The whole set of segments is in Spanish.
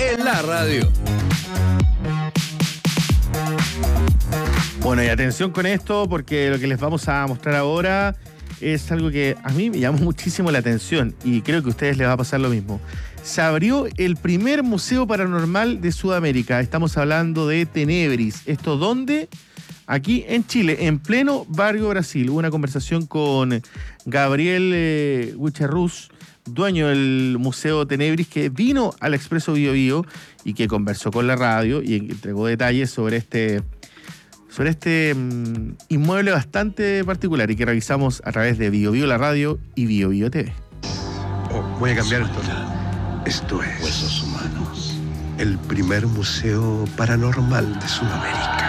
en la radio. Bueno, y atención con esto, porque lo que les vamos a mostrar ahora es algo que a mí me llamó muchísimo la atención y creo que a ustedes les va a pasar lo mismo. Se abrió el primer museo paranormal de Sudamérica. Estamos hablando de Tenebris. ¿Esto dónde? Aquí en Chile, en pleno barrio Brasil. Hubo una conversación con Gabriel Huicharrús, dueño del Museo Tenebris, que vino al Expreso Bio Bio y que conversó con la radio y entregó detalles sobre este inmueble bastante particular y que revisamos a través de Bio Bio la radio y Bio Bio TV. Voy a cambiar esto. Esto es Huesos Humanos, el primer museo paranormal de Sudamérica.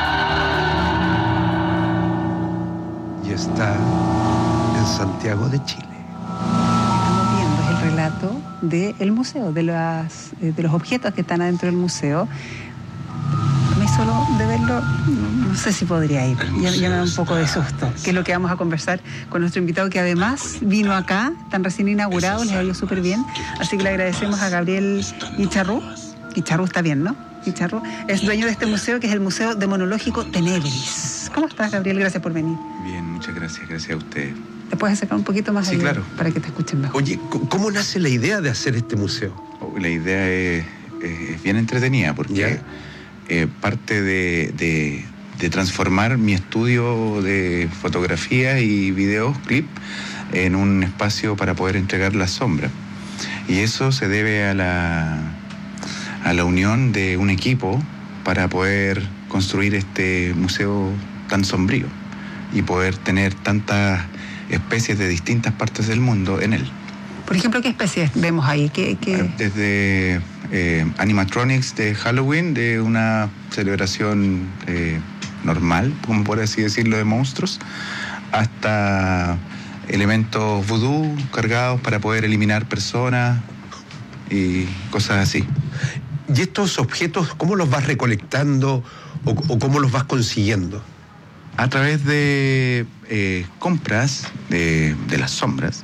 Y está en Santiago de Chile. Estamos viendo es el relato del museo, de los objetos que están adentro del museo. A mí solo de verlo, no sé si podría ir. Ya me da un poco de susto. Que es lo que vamos a conversar con nuestro invitado, que además vino acá, tan recién inaugurado, les ha ido súper bien. Así que le agradecemos a Gabriel Huicharrús. Huicharrús está bien, ¿no? Huicharrús es dueño de este museo, que es el Museo Demonológico Tenebris. ¿Cómo estás, Gabriel? Gracias por venir. Bien, muchas gracias. Gracias a usted. ¿Te puedes acercar un poquito más Sí, allá, claro, para que te escuchen mejor? Oye, ¿cómo nace la idea de hacer este museo? La idea es bien entretenida porque parte de transformar mi estudio de fotografía y videoclip en un espacio para poder entregar la sombra. Y eso se debe a la unión de un equipo para poder construir este museo tan sombrío y poder tener tantas especies de distintas partes del mundo en él. Por ejemplo, ¿qué especies vemos ahí? Desde animatronics de Halloween, de una celebración normal, como por así decirlo, de monstruos, hasta elementos vudú cargados para poder eliminar personas y cosas así. ¿Y estos objetos cómo los vas recolectando o cómo los vas consiguiendo? A través de compras de las sombras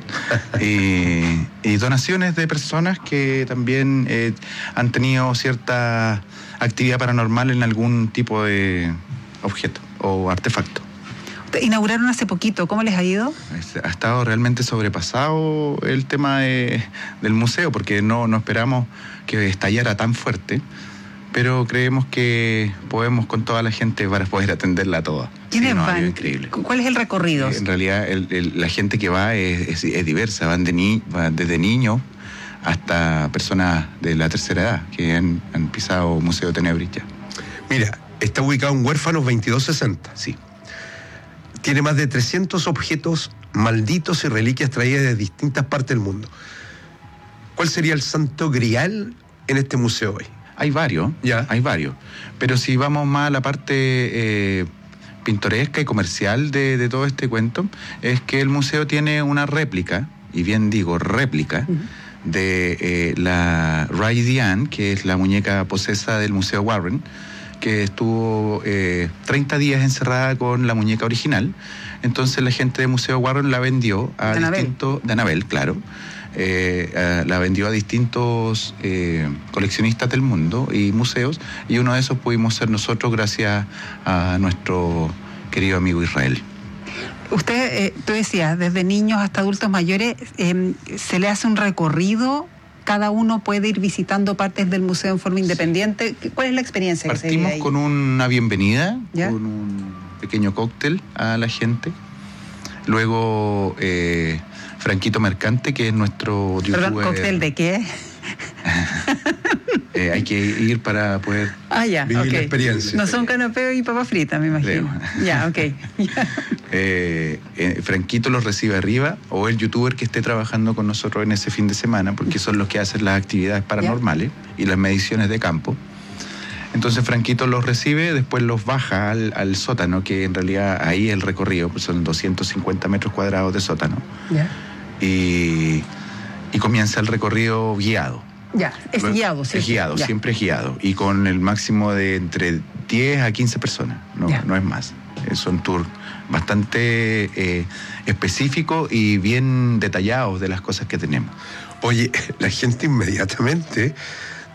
y donaciones de personas que también han tenido cierta actividad paranormal en algún tipo de objeto o artefacto. Inauguraron hace poquito, ¿cómo les ha ido? Ha estado realmente sobrepasado el tema del museo, porque no esperamos que estallara tan fuerte, pero creemos que podemos con toda la gente para poder atenderla toda. ¿Quiénes van? Increíble. ¿Cuál es el recorrido? En realidad la gente que va es diversa, van desde niños hasta personas de la tercera edad que han pisado Museo Tenebris ya. Mira, está ubicado en Huérfanos 2260. Sí. Tiene más de 300 objetos malditos y reliquias traídas de distintas partes del mundo. ¿Cuál sería el santo grial en este museo hoy? Hay varios, pero si vamos más a la parte pintoresca y comercial de todo este cuento, es que el museo tiene una réplica, y bien digo réplica, de la Ray Diane, que es la muñeca posesa del Museo Warren, que estuvo 30 días encerrada con la muñeca original. Entonces la gente de Museo Warren la vendió a distintos... De Anabel, claro. La vendió a distintos coleccionistas del mundo y museos, y uno de esos pudimos ser nosotros gracias a nuestro querido amigo Israel. Usted, tú decías, desde niños hasta adultos mayores, ¿se le hace un recorrido? ¿Cada uno puede ir visitando partes del museo en forma independiente? ¿Cuál es la experiencia que se vive ahí? Partimos con una bienvenida, ¿ya? con un pequeño cóctel a la gente. Luego Franquito Mercante, que es nuestro youtuber. ¿Perdón, cóctel de qué? Hay que ir para poder vivir la experiencia. No son canapés y papas fritas, me imagino. Ya, ok. Franquito los recibe arriba, o el youtuber que esté trabajando con nosotros en ese fin de semana, porque son los que hacen las actividades paranormales y las mediciones de campo. Entonces Franquito los recibe, después los baja al sótano, que en realidad ahí el recorrido, pues son 250 metros cuadrados de sótano. Ya. Y comienza el recorrido guiado. Ya, es guiado, ¿sí? Es guiado, ya. Siempre es guiado. Y con el máximo de entre 10 a 15 personas, no es más. Son tours bastante específicos y bien detallados de las cosas que tenemos. Oye, la gente inmediatamente